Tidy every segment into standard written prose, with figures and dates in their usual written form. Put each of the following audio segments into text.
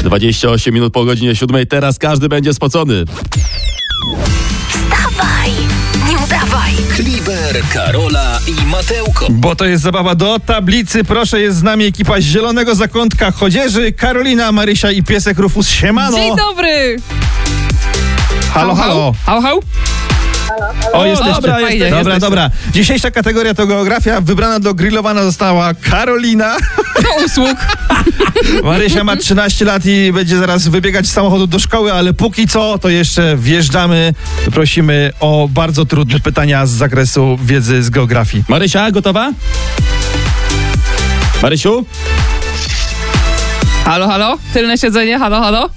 28 minut po godzinie 7. Teraz każdy będzie spocony. Wstawaj, nie udawaj. Kliber, Karola i Mateuko. Bo to jest zabawa do tablicy. Proszę, jest z nami ekipa Zielonego Zakątka Chodzieży, Karolina, Marysia i piesek Rufus. Siemano! Dzień dobry! Halo, halo. Hał, hał? O, jesteście. dobra, jesteście. Dobra. Dzisiejsza kategoria to geografia. Wybrana do grillowana została Karolina. Do usług. Marysia ma 13 lat i będzie zaraz wybiegać z samochodu do szkoły, ale póki co to jeszcze wjeżdżamy. Prosimy o bardzo trudne pytania z zakresu wiedzy z geografii. Marysia, gotowa? Marysiu? Halo, halo? Tylne siedzenie, halo, halo?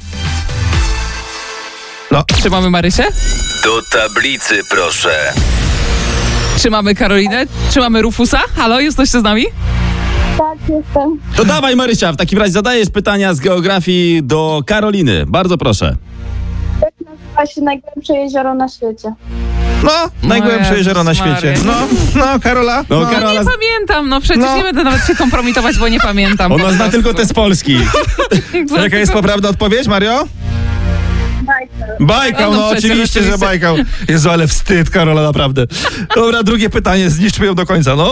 No. Czy mamy Marysię? Do tablicy, proszę. Czy mamy Karolinę? Czy mamy Rufusa? Halo, jesteście z nami? Tak, jestem. To dawaj, Marysia, w takim razie zadajesz pytania z geografii do Karoliny. Bardzo proszę. Jak nazywa się najgłębsze jezioro na świecie? No, najgłębsze Jezus jezioro na Maria. świecie. No, Karola. No, No Karola, nie pamiętam, no przecież No. nie będę nawet się kompromitować, bo nie pamiętam. ona zna tylko te z Polski. Jaka jest poprawna odpowiedź, Mario? Bajka. Bajkał, No no przecież, oczywiście, że oczywiście. bajkał. Jezu, ale wstyd, Karola, naprawdę. Dobra, drugie pytanie, zniszczmy ją do końca, no.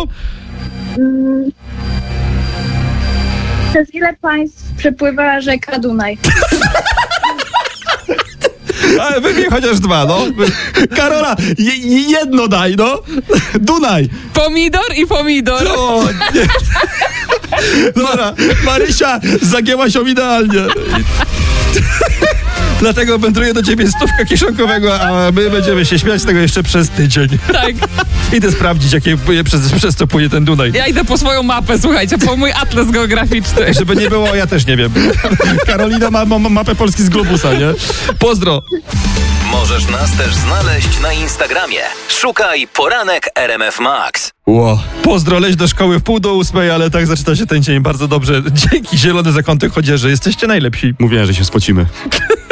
Przez ile państw przepływa rzeka Dunaj? Ale wybij chociaż dwa, no. Karola, jedno daj, no. Dunaj. Pomidor i pomidor. O, nie. Dobra, Marysia, zagięłaś ją idealnie. Dlatego wędruje do ciebie stówka kieszonkowego, a my będziemy się śmiać z tego jeszcze przez tydzień. Tak. Idę sprawdzić, jakie przez co płynie ten Dunaj. Ja idę po swoją mapę, słuchajcie, po mój atlas geograficzny. Żeby nie było, ja też nie wiem. Karolina ma mapę Polski z globusa, nie? Pozdro. Możesz nas też znaleźć na Instagramie. Szukaj Poranek RMF Max. Ło. Pozdro, leć do szkoły w 7:30, ale tak zaczyna się ten dzień bardzo dobrze. Dzięki, Zielony Zakątek Chodzieży. Jesteście najlepsi. Mówiłem, że się spocimy.